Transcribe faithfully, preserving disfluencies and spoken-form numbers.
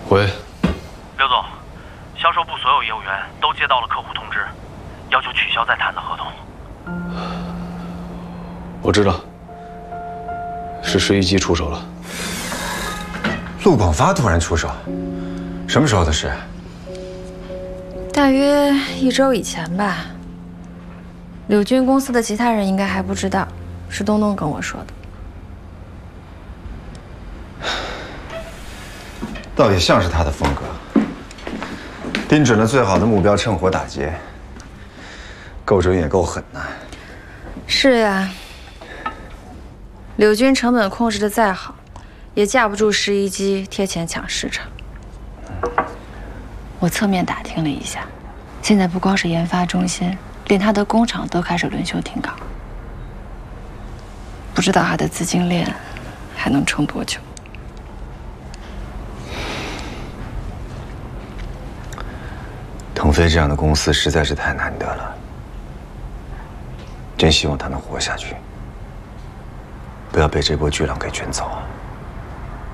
喂， 刘总，销售部所有业务员都接到了客户通知，要求取消再谈的合同。 我知道，是石一基出手了。 陆广发突然出手，什么时候的事？ 大约一周以前吧。柳军公司的其他人应该还不知道，是东东跟我说的。 倒也像是他的风格，盯准了最好的目标，趁火打劫，够准也够狠呐。 是呀，柳军成本控制的再好，也架不住石一基贴钱抢市场。我侧面打听了一下，现在不光是研发中心，连他的工厂都开始轮休停岗，不知道他的资金链还能撑多久。 腾飞这样的公司实在是太难得了，真希望他能活下去，不要被这波巨浪给卷走。